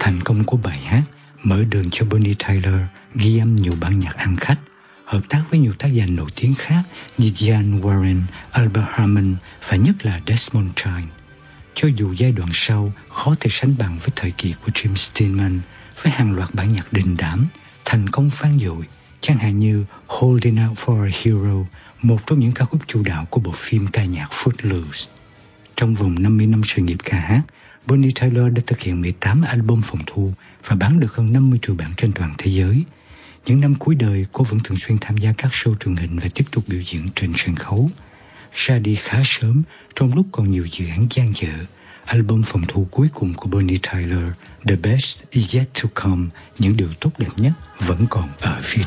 Thành công của bài hát mở đường cho Bonnie Tyler ghi âm nhiều bản nhạc ăn khách, hợp tác với nhiều tác giả nổi tiếng khác như Diane Warren, Albert Hammond và nhất là Desmond Child. Cho dù giai đoạn sau khó thể sánh bằng với thời kỳ của Jim Steinman với hàng loạt bản nhạc đình đám, thành công vang dội, chẳng hạn như Holding Out for a Hero, một trong những ca khúc chủ đạo của bộ phim ca nhạc Footloose. Trong vòng 50 năm sự nghiệp ca hát, Bonnie Tyler đã thực hiện 18 album phòng thu và bán được hơn 50 triệu bản trên toàn thế giới. Những năm cuối đời, cô vẫn thường xuyên tham gia các show truyền hình và tiếp tục biểu diễn trên sân khấu. Ra đi khá sớm, trong lúc còn nhiều dự án dang dở, album phòng thu cuối cùng của Bonnie Tyler, The Best Is Yet to Come, những điều tốt đẹp nhất vẫn còn ở phía